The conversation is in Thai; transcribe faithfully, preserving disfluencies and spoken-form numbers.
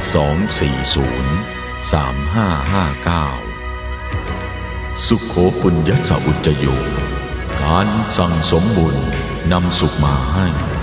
สอง สี่ ศูนย์ สาม ห้า ห้า เก้าสุขโขปุญญสอุจจโยการสั่งสมบุญนำสุขมาให้